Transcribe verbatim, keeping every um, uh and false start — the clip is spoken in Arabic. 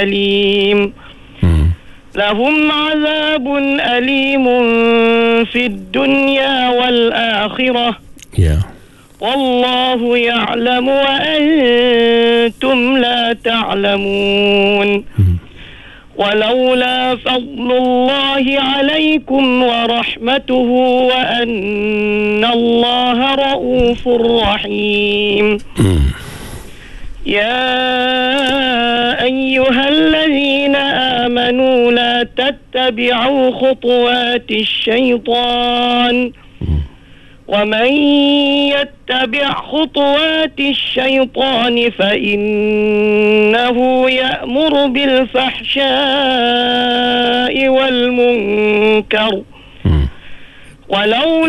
أليم لهم عذاب أليم في الدنيا والآخرة yeah. والله يعلم وأنتم لا تعلمون ولولا فضل الله عليكم ورحمته وأن الله رؤوف رحيم يا أيها الذين آمنوا لا تتبعوا خطوات الشيطان ومن يتبع خطوات الشيطان فإنه يأمر بالفحشاء والمنكر ولولا